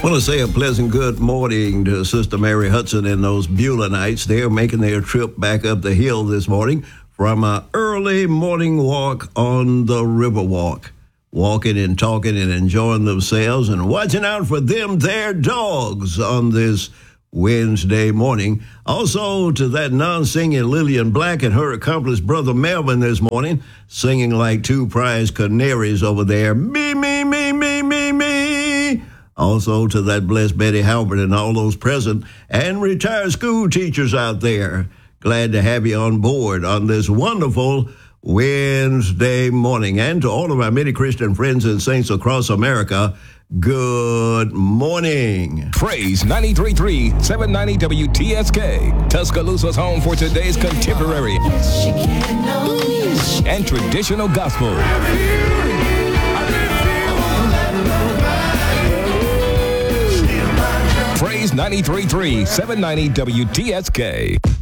want to say a pleasant good morning to Sister Mary Hudson and those Beulahnites. They're making their trip back up the hill this morning from an early morning walk on the Riverwalk. Walking and talking and enjoying themselves and watching out for their dogs on this Wednesday morning. Also to that non-singing Lillian Black and her accomplice brother Melvin this morning, singing like two prize canaries over there. Me, me, me, me, me, me. Also to that blessed Betty Halbert and all those present and retired school teachers out there. Glad to have you on board on this wonderful Wednesday morning. And to all of our many Christian friends and saints across America, good morning. Praise 93.3, 790 WTSK. Tuscaloosa's home for today's contemporary and traditional gospel. Praise 93.3, 790 WTSK.